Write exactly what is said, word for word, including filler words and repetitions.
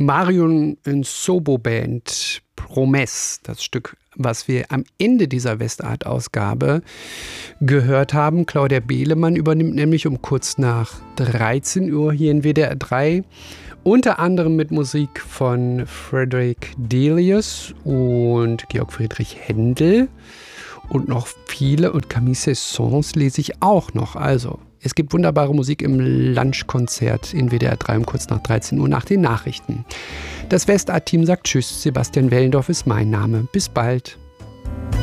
Marion Nsobo Band, Promesse, das Stück, was wir am Ende dieser Westart-Ausgabe gehört haben. Claudia Behlemann übernimmt nämlich um kurz nach dreizehn Uhr hier in W D R drei. Unter anderem mit Musik von Frederick Delius und Georg Friedrich Händel. Und noch viele, und Camille Saint-Saëns lese ich auch noch. Also, es gibt wunderbare Musik im Lunchkonzert in W D R drei um kurz nach dreizehn Uhr nach den Nachrichten. Das Westart-Team sagt Tschüss. Sebastian Wellendorf ist mein Name. Bis bald.